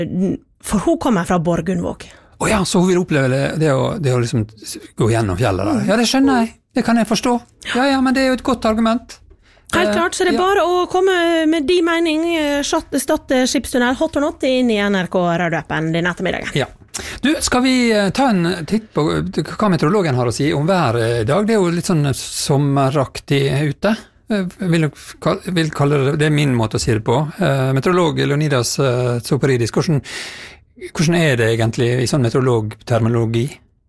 For hun kommer fra Borgundvåg. Ja, så hun vil oppleve det å liksom gå gjennom fjellet der. Ja, det skjønner jeg. Det kan jeg forstå. Ja, men det er jo et godt argument. Helt klart, så det er bare å komme med de mening, Stad skipstunnel, hot or not, inn i NRK Rødøpen din ettermiddag. Ja. Du, skal vi ta en titt på hva meteorologen har å si om været i dag? Det er jo litt sånn sommeraktig ute. Vil kalle det er min måte å si det på. Meteorolog Leonidas Tsoparidis, hvordan er det egentlig i sånn meteorologterminologi?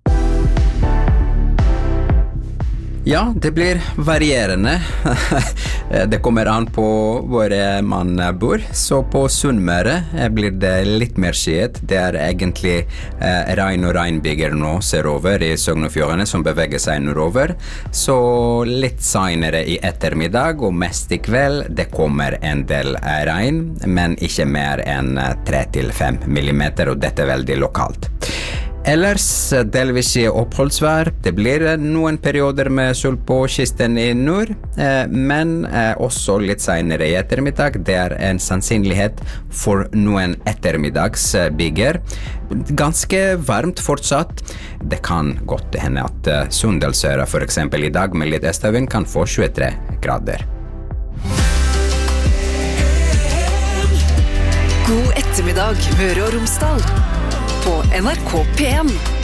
Ja, det blir varierende. Det kommer an på hvor man bor. Så på Sunnmøre blir det litt mer skyet. Det er egentlig regn og regnbyger nå ser over i Sogn og Fjordane som beveger seg nordover. Så litt senere i ettermiddag og mest i kveld, det kommer en del regn, men ikke mer enn 3-5 millimeter, og dette er veldig lokalt. Ellers delvis i oppholdsvær. Det blir noen perioder med sol på kysten i nord, men også litt senere i ettermiddag. Det er en sannsynlighet for noen ettermiddagsbyger. Ganske varmt fortsatt. Det kan godt hende at Sunndalsøra for eksempel i dag med litt østavind kan få 23 grader. God ettermiddag, Møre og Romsdal. På NRK P1.